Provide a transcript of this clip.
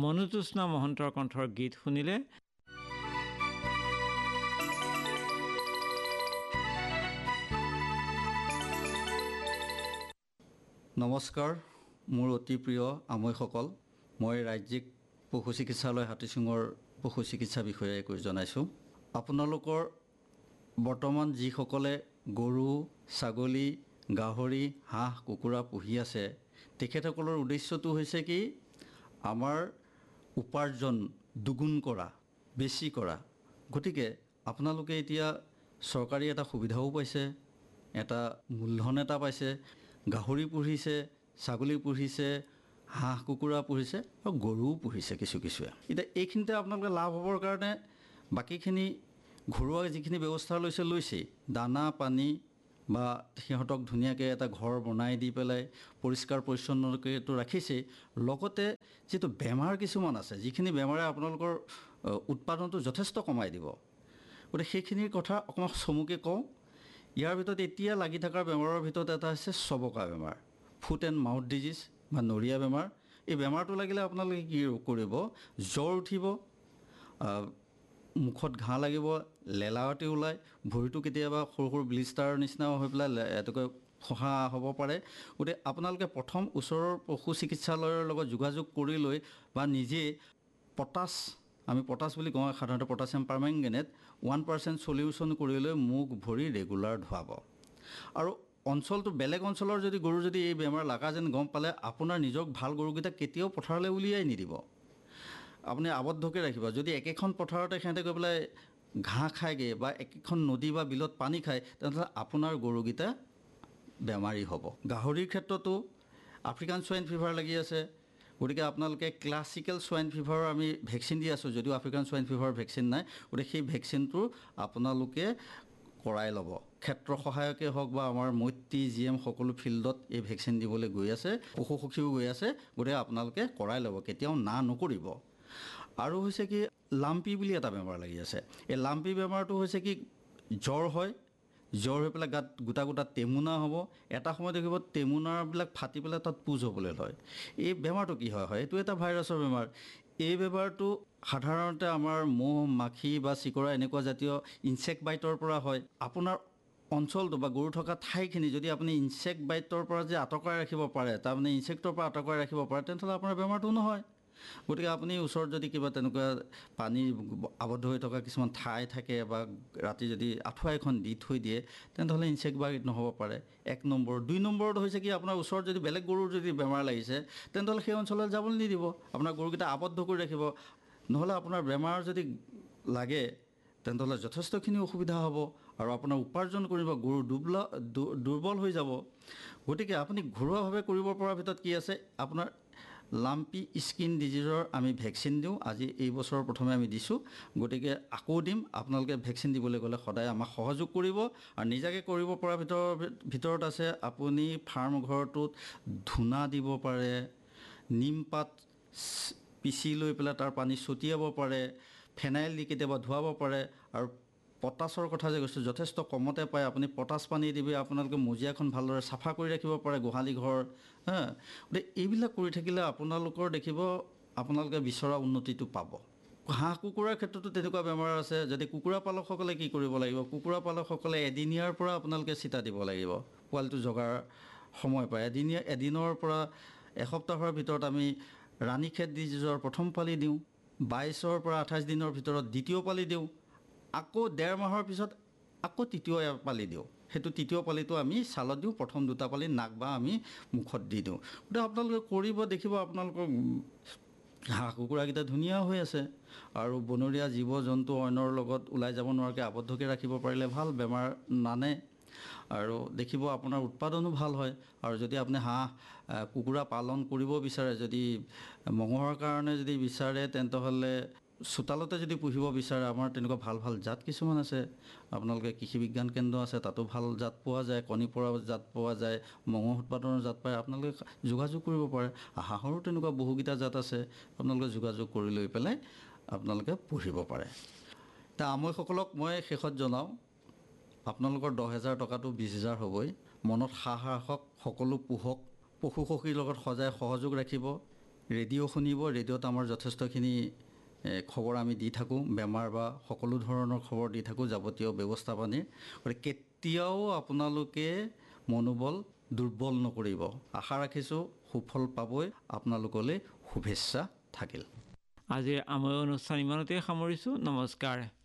মনুতৃষ্ণা মহন্তৰ কণ্ঠৰ গীত শুনিলে। নমস্কাৰ, মোৰ অতি প্ৰিয় আমৈসকল। মই ৰাজ্যিক পশু চিকিৎসালয় হাতীচুঙৰ পশু চিকিৎসা বিষয়াই কৈ জনাইছোঁ। আপোনালোকৰ বৰ্তমান যিসকলে গৰু, ছাগলী, গাহৰি, হাঁহ, কুকুৰা পুহি আছে, তেখেতসকলৰ উদ্দেশ্যটো হৈছে কি, আমাৰ উপাৰ্জন দুগুণ কৰা, বেছি কৰা। গতিকে আপোনালোকে এতিয়া চৰকাৰী এটা সুবিধাও পাইছে, এটা মূলধন এটা পাইছে। গাহৰি পুহিছে, ছাগলী পুহিছে, হাঁহ কুকুৰা পুহিছে আৰু গৰুও পুহিছে কিছুৱে। এতিয়া এইখিনিতে আপোনালোকে লাভ হ'বৰ কাৰণে বাকীখিনি ঘৰুৱা যিখিনি ব্যৱস্থা লৈছেই। দানা পানী বা সিহঁতক ধুনীয়াকৈ এটা ঘৰ বনাই দি পেলাই পৰিষ্কাৰ পৰিচ্ছন্নকৈতো ৰাখিছেই। লগতে যিটো বেমাৰ কিছুমান আছে, যিখিনি বেমাৰে আপোনালোকৰ উৎপাদনটো যথেষ্ট কমাই দিব। গতিকে সেইখিনিৰ কথা অকণমান চমুকৈ কওঁ। ইয়াৰ ভিতৰত এতিয়া লাগি থকা বেমাৰৰ ভিতৰত এটা হৈছে চবকা বেমাৰ, ফুট এণ্ড মাউথ ডিজিজ বা নৰিয়া বেমাৰ। এই বেমাৰটো লাগিলে আপোনালোকে কি কৰিব, জ্বৰ উঠিব, মুখত ঘাঁ লাগিব, লেলাৱতি ওলায়, ভৰিটো কেতিয়াবা সৰু সৰু ব্লিষ্টাৰৰ নিচিনাও হৈ পেলাই এটুকুৰা ফোঁহা হ'ব পাৰে। গতিকে আপোনালোকে প্ৰথম ওচৰৰ পশু চিকিৎসালয়ৰ লগত যোগাযোগ কৰি লৈ বা নিজে আমি পটাছ বুলি কওঁ সাধাৰণতে, পটাছিয়াম পাৰমেংগেনেট 1% চলিউশ্যন কৰি লৈ মুখ ভৰি ৰেগুলাৰ ধুৱাব। আৰু অঞ্চলটো বেলেগ অঞ্চলৰ যদি গৰু যদি এই বেমাৰ লগা যেন গম পালে, আপোনাৰ নিজক ভাল গৰুকেইটা কেতিয়াও পথাৰলৈ উলিয়াই নিদিব। আপুনি আবদ্ধকৈ ৰাখিব। যদি একেখন পথাৰতে সিহঁতে গৈ পেলাই ঘাঁহ খায়গৈ বা একেখন নদী বা বিলত পানী খায়, তেনেহ'লে আপোনাৰ গৰুকেইটা বেমাৰী হ'ব। গাহৰিৰ ক্ষেত্ৰতো আফ্ৰিকান চোৱাইন ফিভাৰ লাগি আছে। গতিকে আপোনালোকে ক্লাছিকেল চোৱাইন ফিভাৰৰ আমি ভেকচিন দি আছোঁ, যদিও আফ্ৰিকান চোৱাইন ফিভাৰৰ ভেকচিন নাই। গতিকে সেই ভেকচিনটো আপোনালোকে কৰাই ল'ব। ক্ষেত্ৰ সহায়কে হওক বা আমাৰ মৈত্ৰী GM সকলো ফিল্ডত এই ভেকচিন দিবলৈ গৈ আছে, পশু সখীও গৈ আছে। গতিকে আপোনালোকে কৰাই ল'ব, কেতিয়াও না নকৰিব। আৰু হৈছে কি, লাম্পি বুলি এটা বেমাৰ লাগি আছে। এই লাম্পি বেমাৰটো হৈছে কি, জ্বৰ হয়, জ্বৰ হৈ পেলাই গাত গোটা গোটা টেমুনা হ'ব। এটা সময়ত দেখিব টেমুনাবিলাক ফাটি পেলাই তাত পুজ হ'বলৈ লয়। এই বেমাৰটো কি হয়, এইটো এটা ভাইৰাছৰ বেমাৰ। এই বেমাৰটো সাধাৰণতে আমাৰ মহ, মাখি বা চিকৰা এনেকুৱা জাতীয় ইনচেক্ট বাইটৰ পৰা হয়। আপোনাৰ অঞ্চলটো বা গৰু থকা ঠাইখিনি যদি আপুনি ইনচেক্ট বাইটৰ পৰা যে আঁতৰাই ৰাখিব পাৰে, তাৰমানে ইনচেক্টৰ পৰা আঁতৰাই ৰাখিব পাৰে, তেনেহ'লে আপোনাৰ বেমাৰটো নহয়। গতিকে আপুনি ওচৰত যদি কিবা তেনেকুৱা পানী আবদ্ধ হৈ থকা কিছুমান ঠাই থাকে বা ৰাতি যদি আঁঠুৱা এখন দি থৈ দিয়ে, তেনেহ'লে ইনচেক্ট বাইট নহ'ব পাৰে। 1 নম্বৰ। 2 নম্বৰত হৈছে কি, আপোনাৰ ওচৰত যদি বেলেগ গৰুৰ যদি বেমাৰ লাগিছে, তেনেহ'লে সেই অঞ্চললৈ যাবলৈ নিদিব। আপোনাৰ গৰুকেইটা আবদ্ধ কৰি ৰাখিব। নহ'লে আপোনাৰ বেমাৰ যদি লাগে, তেনেহ'লে যথেষ্টখিনি অসুবিধা হ'ব আৰু আপোনাৰ উপাৰ্জন কৰিব, গৰু দুৰ্বল হৈ যাব। গতিকে আপুনি ঘৰুৱাভাৱে কৰিব পৰাৰ ভিতৰত কি আছে, আপোনাৰ লাম্পি স্কিন ডিজিজৰ আমি ভেকচিন দিওঁ। আজি এই বছৰৰ প্ৰথমে আমি দিছোঁ, গতিকে আকৌ দিম। আপোনালোকে ভেকচিন দিবলৈ গ'লে সদায় আমাক সহযোগ কৰিব। আৰু নিজাকৈ কৰিব পৰা ভিতৰত আছে, আপুনি ফাৰ্ম ঘৰটোত ধূনা দিব পাৰে, নিমপাত পিচি লৈ পেলাই তাৰ পানী ছটিয়াব পাৰে, ফেনাইল দি কেতিয়াবা ধুৱাব পাৰে। আৰু পটাছৰ কথা যে কৈছোঁ, যথেষ্ট কমতে পায়। আপুনি পটাছ পানী দিবি, আপোনালোকে মজিয়াখন ভালদৰে চাফা কৰি ৰাখিব পাৰে, গোহালি ঘৰ। গতিকে এইবিলাক কৰি থাকিলে আপোনালোকৰ দেখিব আপোনালোকে বিচৰা উন্নতিটো পাব। হাঁহ কুকুৰাৰ ক্ষেত্ৰতো তেনেকুৱা বেমাৰ আছে। যদি কুকুৰা পালকসকলে কি কৰিব লাগিব, কুকুৰা পালকসকলে এদিনীয়াৰ পৰা আপোনালোকে চিটা দিব লাগিব পোৱালিটো জগাৰ সময় পায়। এদিনৰ পৰা এসপ্তাহৰ ভিতৰত আমি ৰাণীখেত ডিজিজৰ প্ৰথম পালি দিওঁ, 22ৰ পৰা 28 দিনৰ ভিতৰত দ্বিতীয় পালি দিওঁ, আকৌ 1.5 মাহৰ পিছত আকৌ তৃতীয় পালি দিওঁ। সেইটো তৃতীয় পালিটো আমি ছালত দিওঁ, প্ৰথম 2টা পালি নাক বা আমি মুখত দি দিওঁ। গতিকে আপোনালোকে কৰিব, দেখিব আপোনালোকৰ হাঁহ কুকুৰাকেইটা ধুনীয়া হৈ আছে। আৰু বনৰীয়া জীৱ জন্তু অন্যৰ লগত ওলাই যাব নোৱাৰাকৈ আবদ্ধকৈ ৰাখিব পাৰিলে ভাল, বেমাৰ নানে। আৰু দেখিব আপোনাৰ উৎপাদনো ভাল হয়। আৰু যদি আপুনি হাঁহ কুকুৰা পালন কৰিব বিচাৰে, যদি মঙহৰ কাৰণে যদি বিচাৰে, তেনেহ'লে চোতালতে যদি পুহিব বিচাৰে, আমাৰ তেনেকুৱা ভাল ভাল জাত কিছুমান আছে। আপোনালোকে কৃষি বিজ্ঞান কেন্দ্ৰ আছে, তাতো ভাল জাত পোৱা যায়, কণী পৰা জাত পোৱা যায়, মঙহ উৎপাদনৰ জাত পায়। আপোনালোকে যোগাযোগ কৰিব পাৰে। হাঁহৰো তেনেকুৱা বহুকেইটা জাত আছে, আপোনালোকে যোগাযোগ কৰি লৈ পেলাই আপোনালোকে পুহিব পাৰে। এতিয়া আমৈসকলক মই শেষত জনাওঁ, আপোনালোকৰ 10,000 টকাটো 20,000 হ'বই। মনত সাহ ৰাখক, সকলো পোহক, পশু সখীৰ লগত সদায় সহযোগ ৰাখিব। ৰেডিঅ' শুনিব। ৰেডিঅ'ত আমাৰ যথেষ্টখিনি খবৰ আমি দি থাকোঁ, বেমাৰ বা সকলো ধৰণৰ খবৰ দি থাকোঁ, যাৱতীয় ব্যৱস্থা পানী। গতিকে কেতিয়াও আপোনালোকে মনোবল দুৰ্বল নকৰিব। আশা ৰাখিছোঁ সুফল পাবই। আপোনালোকলৈ শুভেচ্ছা থাকিল। আজিৰ আমাৰ অনুষ্ঠান ইমানতে সামৰিছোঁ। নমস্কাৰ।